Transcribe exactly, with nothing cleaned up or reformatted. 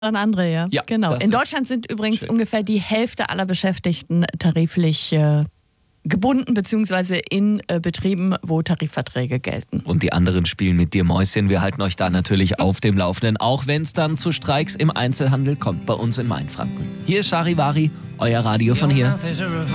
An andere, ja. Ja, genau. das In ist Deutschland sind übrigens schön. ungefähr die Hälfte aller Beschäftigten tariflich äh, gebunden, beziehungsweise in äh, Betrieben, wo Tarifverträge gelten. Und die anderen spielen mit dir Mäuschen. Wir halten euch da natürlich auf dem Laufenden, auch wenn es dann zu Streiks im Einzelhandel kommt bei uns in Mainfranken. Hier ist Charivari, euer Radio von hier.